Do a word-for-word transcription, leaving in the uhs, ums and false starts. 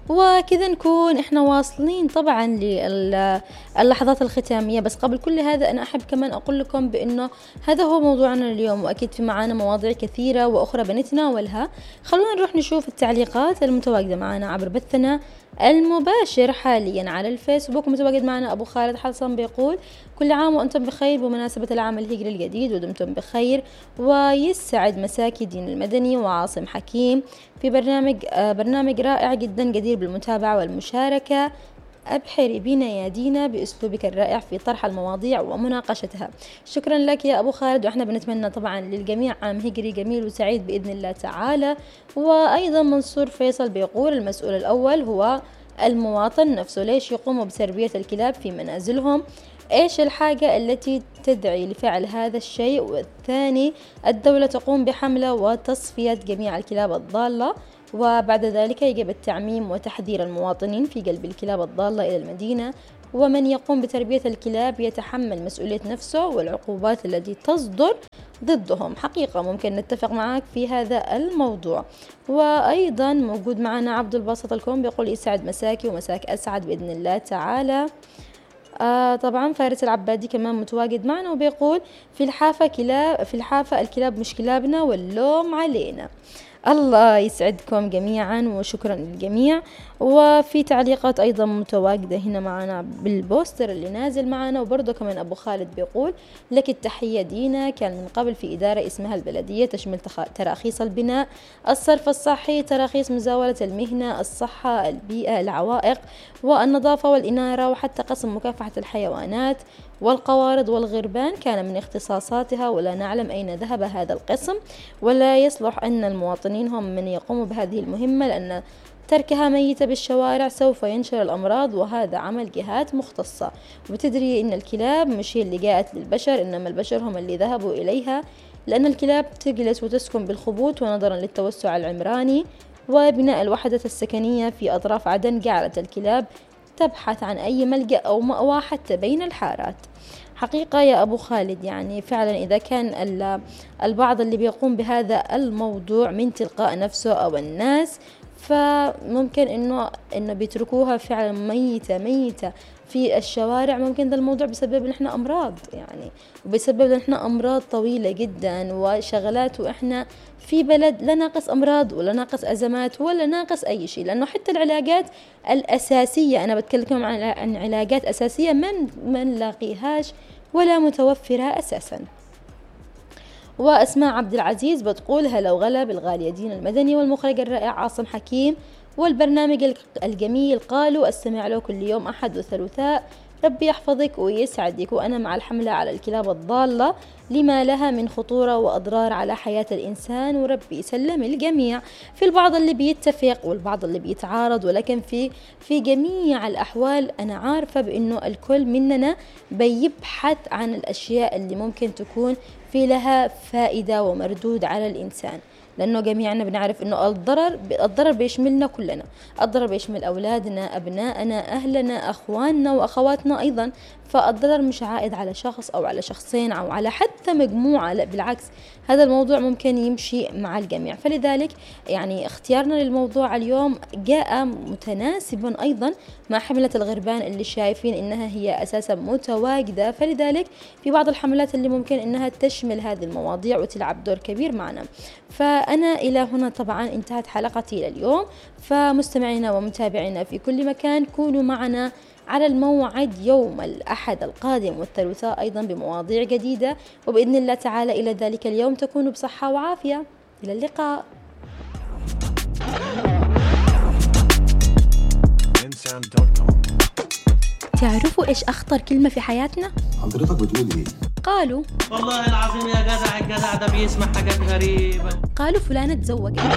وكذا نكون إحنا واصلين طبعا للحظات الختامية. بس قبل كل هذا أنا أحب كمان أقول لكم بأنه هذا هو موضوعنا اليوم، وأكيد في معانا مواضيع كثيرة وأخرى بنتناولها. خلونا نروح نشوف التعليقات المتواجدة معنا عبر بثنا المباشر حاليا على الفيسبوك. متواجد معنا أبو خالد حسن بيقول: كل عام وأنتم بخير بمناسبة العام الهجري الجديد، ودمتم بخير، ويسعد مساكي دين المدني وعاصم حكيم في برنامج آه برنامج رائع جدا جدير بالمتابعة والمشاركة. أبحري بنا يا دينا بأسلوبك الرائع في طرح المواضيع ومناقشتها. شكرا لك يا أبو خالد، وإحنا بنتمنى طبعا للجميع عام هجري جميل وسعيد بإذن الله تعالى. وأيضا منصور فيصل بيقول: المسؤول الأول هو المواطن نفسه، ليش يقوموا بتربية الكلاب في منازلهم؟ إيش الحاجة التي تدعي لفعل هذا الشيء؟ والثاني، الدولة تقوم بحملة وتصفية جميع الكلاب الضالة، وبعد ذلك يجب التعميم وتحذير المواطنين في قلب الكلاب الضالة إلى المدينة، ومن يقوم بتربية الكلاب يتحمل مسؤولية نفسه والعقوبات التي تصدر ضدهم. حقيقة ممكن نتفق معك في هذا الموضوع. وأيضا موجود معنا عبد الباسط الكون بيقول: يسعد مساكي ومساك أسعد بإذن الله تعالى. آه طبعا فارس العبادي كمان متواجد معنا وبيقول: في الحافة كلاب في الحافة الكلاب مش كلابنا واللوم علينا. الله يسعدكم جميعا وشكرا للجميع. وفي تعليقات أيضا متواجدة هنا معنا بالبوستر اللي نازل معنا. وبرضه كمان أبو خالد بيقول: لك التحية دينا، كان من قبل في إدارة اسمها البلدية تشمل تراخيص البناء، الصرف الصحي، تراخيص مزاولة المهنة، الصحة، البيئة، العوائق والنظافة والإنارة، وحتى قسم مكافحة الحيوانات والقوارض والغربان كان من اختصاصاتها، ولا نعلم أين ذهب هذا القسم، ولا يصلح أن المواطنين هم من يقوموا بهذه المهمة، لأن تركها ميتة بالشوارع سوف ينشر الأمراض، وهذا عمل جهات مختصة. وبتدري إن الكلاب مش هي اللي جاءت للبشر، إنما البشر هم اللي ذهبوا إليها، لأن الكلاب تجلس وتسكن بالخبوط، ونظرا للتوسع العمراني وبناء الوحدة السكنية في أطراف عدن جعلت الكلاب تبحث عن أي ملجأ أو مأوى حتى بين الحارات. حقيقة يا أبو خالد، يعني فعلا إذا كان البعض اللي بيقوم بهذا الموضوع من تلقاء نفسه أو الناس، فممكن إنه إنه بيتركوها فعلا ميتة ميتة في الشوارع. ممكن ده الموضوع بسبب نحن أمراض، يعني وبسبب نحن أمراض طويلة جدا وشغلات، وإحنا في بلد لا ناقص أمراض ولا ناقص أزمات ولا ناقص أي شيء، لأنه حتى العلاجات الأساسية، أنا بتكلم عن علاجات أساسية من ما نلاقيهاش ولا متوفرة أساسا. وأسماء عبد العزيز بتقول: هلا وغلا بالغالية دين المدني والمخرج الرائع عاصم حكيم والبرنامج الجميل، قالوا استمع له كل يوم أحد وثلاثاء، ربي يحفظك ويسعدك، وأنا مع الحملة على الكلاب الضالة لما لها من خطورة وأضرار على حياة الإنسان، وربي يسلم الجميع. في البعض اللي بيتفق والبعض اللي بيتعارض، ولكن في في جميع الأحوال أنا عارفة بأنه الكل مننا بيبحث عن الأشياء اللي ممكن تكون في لها فائدة ومردود على الإنسان، لأنه جميعنا بنعرف أنه الضرر الضرر بيشملنا كلنا، الضرر بيشمل أولادنا، أبنائنا، أهلنا، أخواننا وأخواتنا أيضا. فالضرر مش عائد على شخص أو على شخصين أو على حتى مجموعة، لا بالعكس، هذا الموضوع ممكن يمشي مع الجميع. فلذلك يعني اختيارنا للموضوع اليوم جاء متناسبا أيضا مع حملة الغربان اللي شايفين إنها هي أساسا متواجدة. فلذلك في بعض الحملات اللي ممكن إنها تشمل هذه المواضيع وتلعب دور كبير معنا. فأنا إلى هنا طبعا انتهت حلقتي لليوم. فمستمعينا ومتابعينا في كل مكان، كونوا معنا على الموعد يوم الأحد القادم والثلاثاء أيضا بمواضيع جديدة، وبإذن الله تعالى إلى ذلك اليوم تكونوا بصحة وعافية. إلى اللقاء. تعرفوا إيش أخطر كلمة في حياتنا؟ حضرتك بتقول إيه؟ قالوا والله العظيم يا جدع الجدع ده بيسمع حاجات غريبة. قالوا فلانة تزوجت.